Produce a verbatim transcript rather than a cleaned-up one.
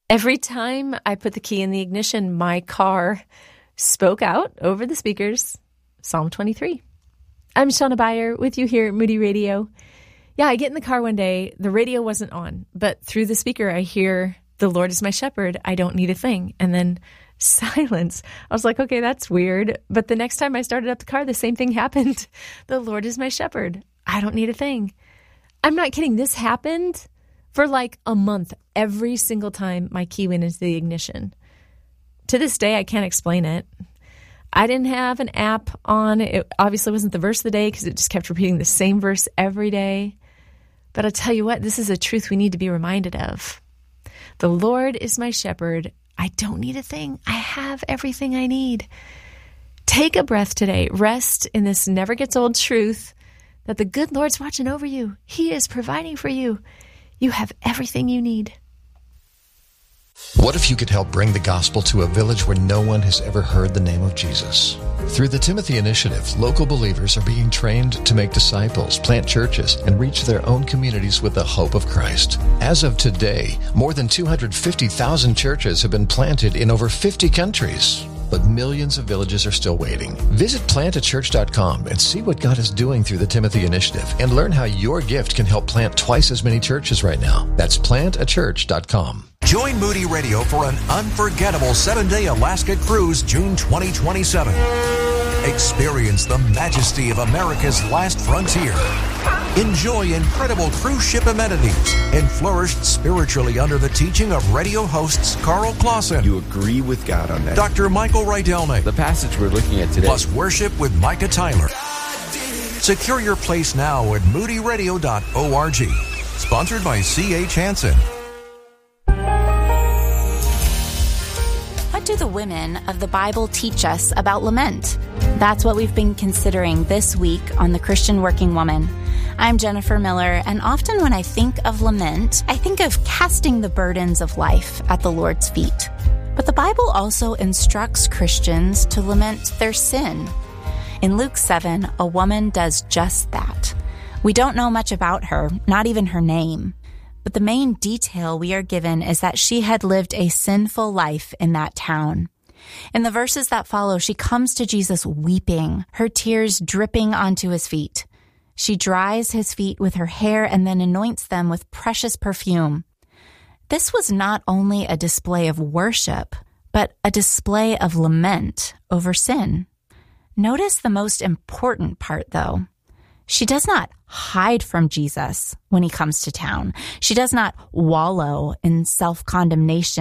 Every time I put the key in the ignition, my car spoke out over the speakers, Psalm twenty-three. I'm Shauna Beyer with you here at Moody Radio. Yeah, I get in the car one day, the radio wasn't on, but through the speaker I hear, "The Lord is my shepherd, I don't need a thing." And then silence. I was like, okay, that's weird. But the next time I started up the car, the same thing happened. "The Lord is my shepherd, I don't need a thing." I'm not kidding. This happened for like a month every single time my key went into the ignition. To this day, I can't explain it. I didn't have an app on. It obviously wasn't the verse of the day because it just kept repeating the same verse every day. But I'll tell you what, this is a truth we need to be reminded of. The Lord is my shepherd. I don't need a thing. I have everything I need. Take a breath today. Rest in this never gets old truth that the good Lord's watching over you. He is providing for you. You have everything you need. What if you could help bring the gospel to a village where no one has ever heard the name of Jesus? Through the Timothy Initiative, local believers are being trained to make disciples, plant churches, and reach their own communities with the hope of Christ. As of today, more than two hundred fifty thousand churches have been planted in over fifty countries. But millions of villages are still waiting. Visit plant a church dot com and see what God is doing through the Timothy Initiative and learn how your gift can help plant twice as many churches right now. That's plant a church dot com. Join Moody Radio for an unforgettable seven-day Alaska cruise June twenty twenty-seven. Experience the majesty of America's last frontier. Enjoy incredible cruise ship amenities and flourish spiritually under the teaching of radio hosts Carl Clausen. You agree with God on that. Doctor Michael Rydelnik. The passage we're looking at today. Plus worship with Micah Tyler. Secure your place now at moody radio dot org. Sponsored by C H Hansen. What do the women of the Bible teach us about lament? That's what we've been considering this week on The Christian Working Woman. I'm Jennifer Miller, and often when I think of lament, I think of casting the burdens of life at the Lord's feet. But the Bible also instructs Christians to lament their sin. In Luke seven, a woman does just that. We don't know much about her, not even her name. But the main detail we are given is that she had lived a sinful life in that town. In the verses that follow, she comes to Jesus weeping, her tears dripping onto his feet. She dries his feet with her hair and then anoints them with precious perfume. This was not only a display of worship, but a display of lament over sin. Notice the most important part, though. She does not hide from Jesus when he comes to town. She does not wallow in self-condemnation